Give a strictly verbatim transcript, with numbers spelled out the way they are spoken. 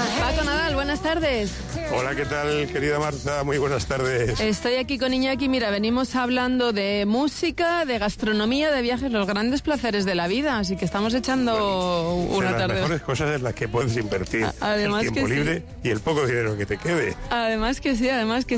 Paco Nadal, buenas tardes. Hola, ¿qué tal, querida Marta? Muy buenas tardes. Estoy aquí con Iñaki. Mira, venimos hablando de música, de gastronomía, de viajes, los grandes placeres de la vida. Así que estamos echando bueno, una de las tarde. Las mejores cosas en las que puedes invertir Además el tiempo que sí. libre y el poco dinero que te quede. Además que sí, además que sí.